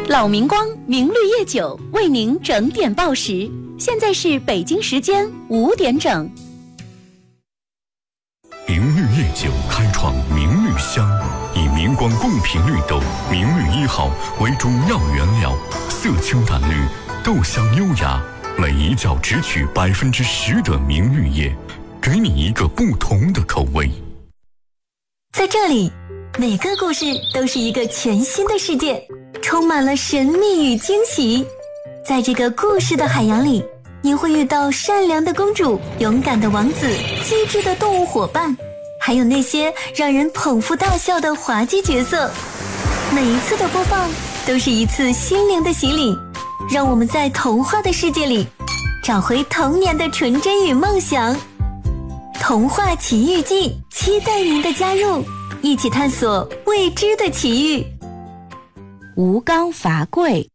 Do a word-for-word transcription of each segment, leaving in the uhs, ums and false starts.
老明光明绿叶酒为您整点报时，现在是北京时间五点整。 明绿叶酒开创明绿香，以明光贡品绿豆明绿一号为主要原料，色清淡绿，豆香优雅，每一窖只取百分之十的明绿叶，给你一个不同的口味。 在这里，每个故事都是一个全新的世界，充满了神秘与惊喜。在这个故事的海洋里，你会遇到善良的公主、勇敢的王子、机智的动物伙伴，还有那些让人捧腹大笑的滑稽角色。每一次的播放都是一次心灵的洗礼，让我们在童话的世界里找回童年的纯真与梦想。童话奇遇记，期待您的加入，一起探索未知的奇遇。 吴刚伐桂。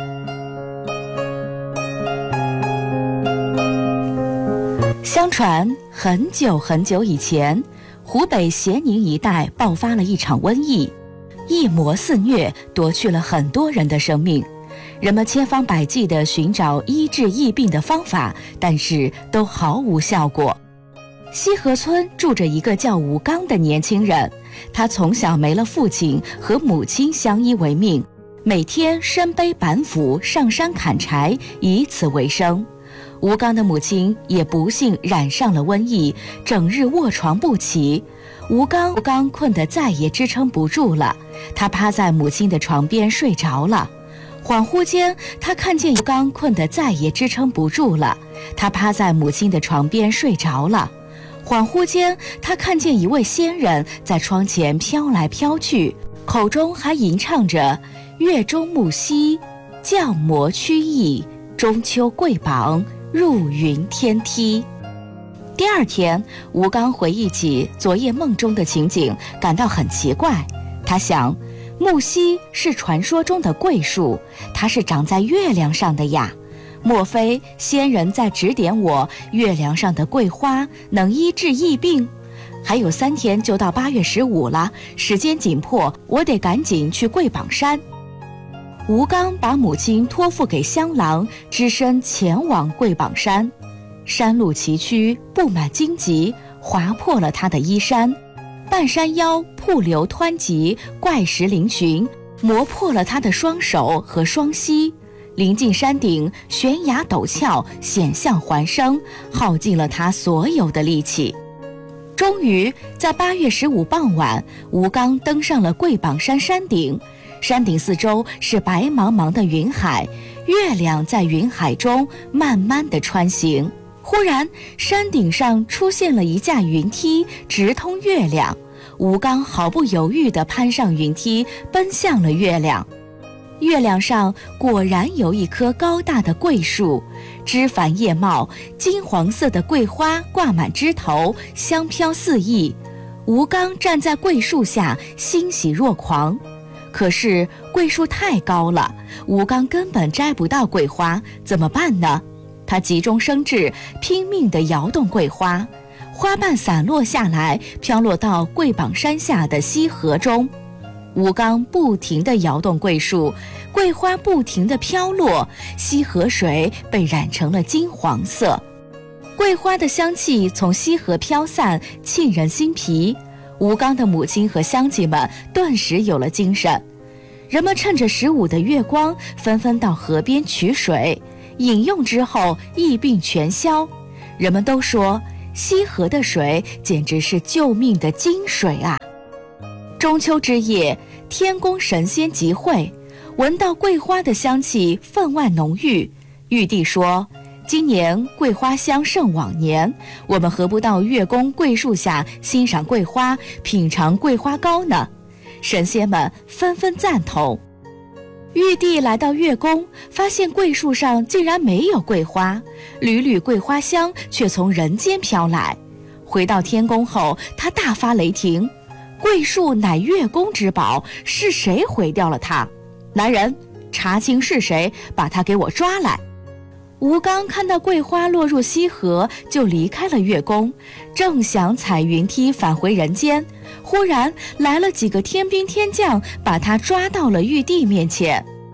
相传很久很久以前，湖北咸宁一带爆发了一场瘟疫，疫魔肆虐，夺去了很多人的生命。人们千方百计地寻找医治疫病的方法，但是都毫无效果。西河村住着一个叫吴刚的年轻人，他从小没了父亲，和母亲相依为命，每天身背板斧上山砍柴，以此为生。吴刚的母亲也不幸染上了瘟疫，整日卧床不起。吴刚吴刚困得再也支撑不住了，他趴在母亲的床边睡着了。恍惚间，他看见吴刚困得再也支撑不住了，他趴在母亲的床边睡着了。恍惚间，他看见一位仙人在窗前飘来飘去，口中还吟唱着月中木兮降魔驱疫，中秋桂榜入云天梯。第二天，吴刚回忆起昨夜梦中的情景，感到很奇怪。他想，木兮是传说中的桂树，它是长在月亮上的呀，莫非仙人在指点我，月亮上的桂花能医治疫病？还有三天就到八月十五了，时间紧迫，我得赶紧去桂榜山。吴刚把母亲托付给香郎，只身前往桂榜山。山路崎岖，布满荆棘，划破了他的衣衫。半山腰瀑流湍急，怪石嶙峋，磨破了他的双手和双膝。临近山顶，悬崖陡峭，险象环生，耗尽了他所有的力气。终于在八月十五傍晚，吴刚登上了桂榜山山顶。山顶四周是白茫茫的云海，月亮在云海中慢慢地穿行。忽然，山顶上出现了一架云梯，直通月亮。吴刚毫不犹豫地攀上云梯，奔向了月亮。月亮上果然有一棵高大的桂树，枝繁叶茂，金黄色的桂花挂满枝头，香飘四溢。吴刚站在桂树下，欣喜若狂。可是桂树太高了，吴刚根本摘不到桂花，怎么办呢？他急中生智，拼命地摇动桂花，花瓣散落下来，飘落到桂榜山下的溪河中。吴刚不停地摇动桂树，桂花不停地飘落，溪河水被染成了金黄色。桂花的香气从溪河飘散，沁人心脾。吴刚的母亲和乡亲们顿时有了精神。人们趁着十五的月光，纷纷到河边取水，饮用之后疫病全消。人们都说，溪河的水简直是救命的金水啊！中秋之夜，天宫神仙集会，闻到桂花的香气分外浓郁。玉帝说，今年桂花香胜往年，我们何不到月宫桂树下欣赏桂花，品尝桂花糕呢？神仙们纷纷赞同。玉帝来到月宫，发现桂树上竟然没有桂花，缕缕桂花香却从人间飘来。回到天宫后，他大发雷霆，桂树乃月宫之宝，是谁毁掉了它？来人，查清是谁，把他给我抓来。吴刚看到桂花落入溪河，就离开了月宫，正想踩云梯返回人间，忽然来了几个天兵天将，把他抓到了玉帝面前。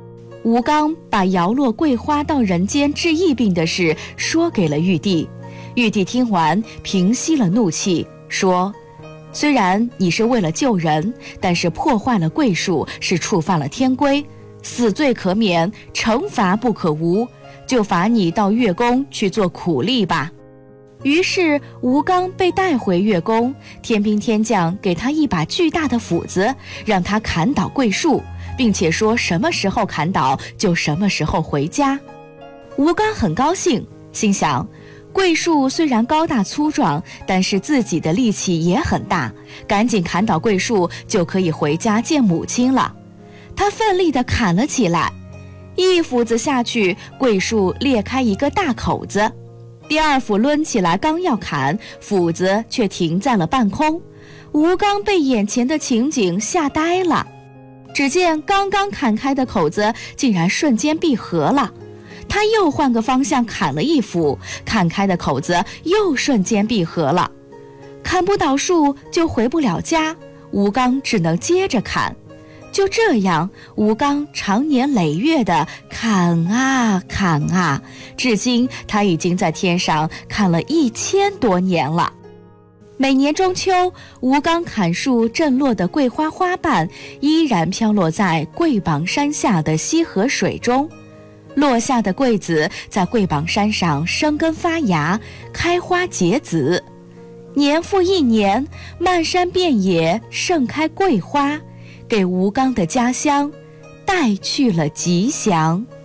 吴刚把摇落桂花到人间治疫病的事说给了玉帝。玉帝听完，平息了怒气，说：虽然你是为了救人，但是破坏了桂树是触犯了天规，死罪可免，惩罚不可无，就罚你到月宫去做苦力吧。于是吴刚被带回月宫，天兵天将给他一把巨大的斧子，让他砍倒桂树，并且说什么时候砍倒就什么时候回家。吴刚很高兴，心想桂树虽然高大粗壮，但是自己的力气也很大，赶紧砍倒桂树就可以回家见母亲了。他奋力地砍了起来，一斧子下去，桂树裂开一个大口子。第二斧抡起来刚要砍，斧子却停在了半空。吴刚被眼前的情景吓呆了，只见刚刚砍开的口子竟然瞬间闭合了。他又换个方向砍了一斧，砍开的口子又瞬间闭合了。砍不倒树就回不了家，吴刚只能接着砍。就这样，吴刚长年累月地砍啊砍啊，至今他已经在天上砍了一千多年了。每年中秋，吴刚砍树震落的桂花花瓣依然飘落在桂榜山下的溪河水中，落下的桂子在桂榜山上生根发芽，开花结籽。年复一年，漫山遍野盛开桂花，给吴刚的家乡带去了吉祥。